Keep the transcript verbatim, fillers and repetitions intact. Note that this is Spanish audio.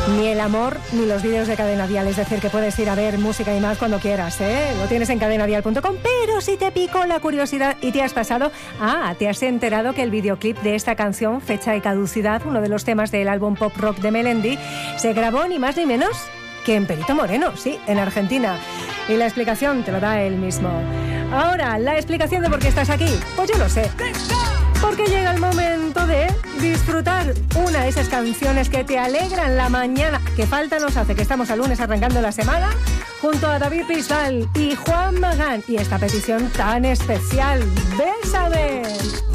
Ni el amor, ni los vídeos de Cadena Dial. Es decir, que puedes ir a ver música y más cuando quieras, ¿eh? Lo tienes en cadena dial punto com. Pero si te picó la curiosidad y te has pasado... Ah, te has enterado que el videoclip de esta canción, Fecha y Caducidad, uno de los temas del álbum pop rock de Melendi, se grabó ni más ni menos que en Perito Moreno, sí, en Argentina. Y la explicación te lo da él mismo. Ahora, la explicación de por qué estás aquí, pues yo lo sé. Porque llega el momento de disfrutar una de esas canciones que te alegran la mañana, que falta nos hace, que estamos al lunes arrancando la semana, junto a David Bisbal y Juan Magán. Y esta petición tan especial, ¡Bésame!